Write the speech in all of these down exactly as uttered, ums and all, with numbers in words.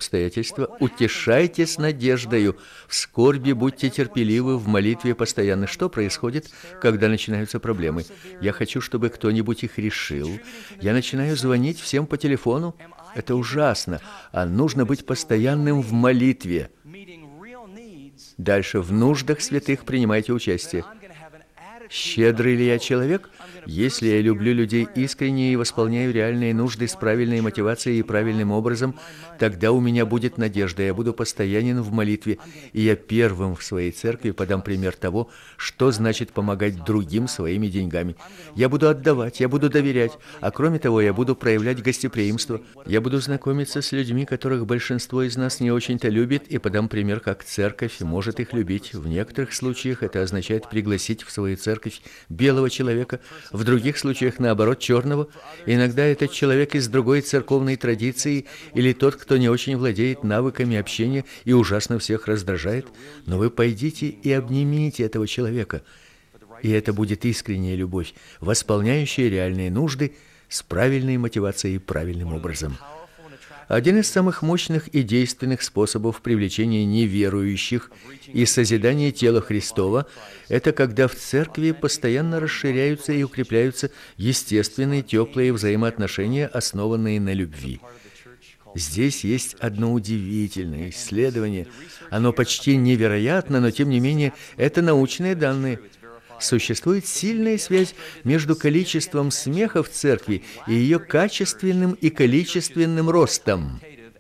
обстоятельства, утешайтесь надеждою, в скорби будьте терпеливы, в молитве постоянно. Что происходит, когда начинаются проблемы? Я хочу, чтобы кто-нибудь их решил. Я начинаю звонить всем по телефону. Это ужасно. А нужно быть постоянным в молитве. Дальше. В нуждах святых принимайте участие. Щедрый ли я человек? Если я люблю людей искренне и восполняю реальные нужды с правильной мотивацией и правильным образом, тогда у меня будет надежда, я буду постоянен в молитве, и я первым в своей церкви подам пример того, что значит помогать другим своими деньгами. Я буду отдавать, я буду доверять, а кроме того, я буду проявлять гостеприимство. Я буду знакомиться с людьми, которых большинство из нас не очень-то любит, и подам пример, как церковь может их любить. В некоторых случаях это означает пригласить в свою церковь белого человека, в других случаях, наоборот, черного. Иногда этот человек из другой церковной традиции или тот, кто не очень владеет навыками общения и ужасно всех раздражает. Но вы пойдите и обнимите этого человека. И это будет искренняя любовь, восполняющая реальные нужды с правильной мотивацией и правильным образом. Один из самых мощных и действенных способов привлечения неверующих и созидания тела Христова – это когда в церкви постоянно расширяются и укрепляются естественные теплые взаимоотношения, основанные на любви. Здесь есть одно удивительное исследование. Оно почти невероятно, но тем не менее это научные данные. Существует сильная связь между количеством смеха в церкви и ее качественным и количественным ростом.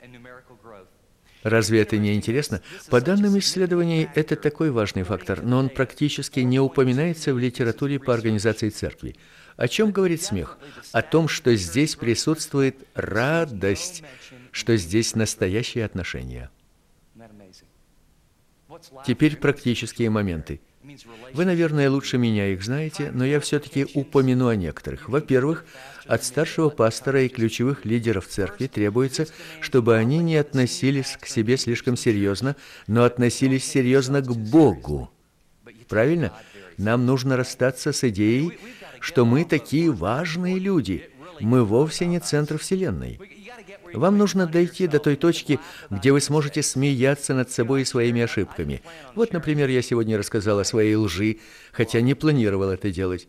Разве это не интересно? По данным исследований, это такой важный фактор, но он практически не упоминается в литературе по организации церкви. О чем говорит смех? О том, что здесь присутствует радость, что здесь настоящие отношения. Теперь практические моменты. Вы, наверное, лучше меня их знаете, но я все-таки упомяну о некоторых. Во-первых, от старшего пастора и ключевых лидеров церкви требуется, чтобы они не относились к себе слишком серьезно, но относились серьезно к Богу. Правильно? Нам нужно расстаться с идеей, что мы такие важные люди. Мы вовсе не центр Вселенной. Вам нужно дойти до той точки, где вы сможете смеяться над собой и своими ошибками. Вот, например, я сегодня рассказал о своей лжи, хотя не планировал это делать.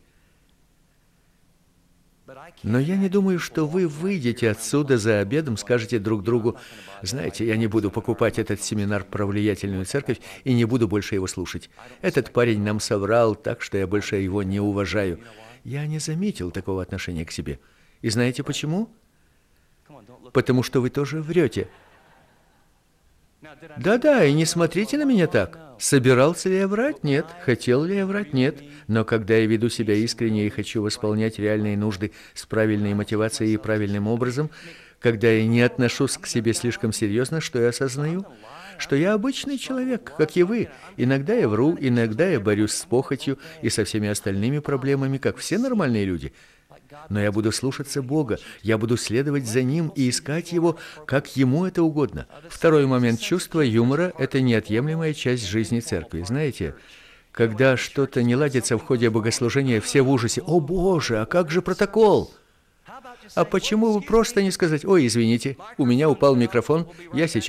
Но я не думаю, что вы выйдете отсюда за обедом, скажете друг другу: «Знаете, я не буду покупать этот семинар про влиятельную церковь и не буду больше его слушать. Этот парень нам соврал, так что я больше его не уважаю». Я не заметил такого отношения к себе. И знаете почему? Потому что вы тоже врете. Да-да, и не смотрите на меня так. Собирался ли я врать? Нет. Хотел ли я врать? Нет. Но когда я веду себя искренне и хочу восполнять реальные нужды с правильной мотивацией и правильным образом, когда я не отношусь к себе слишком серьезно, что я осознаю? Что я обычный человек, как и вы. Иногда я вру, иногда я борюсь с похотью и со всеми остальными проблемами, как все нормальные люди. Но я буду слушаться Бога, я буду следовать за Ним и искать Его, как Ему это угодно. Второй момент. Чувство юмора – это неотъемлемая часть жизни церкви. Знаете, когда что-то не ладится в ходе богослужения, все в ужасе: «О Боже, а как же протокол?» А почему бы просто не сказать: «Ой, извините, у меня упал микрофон, я сейчас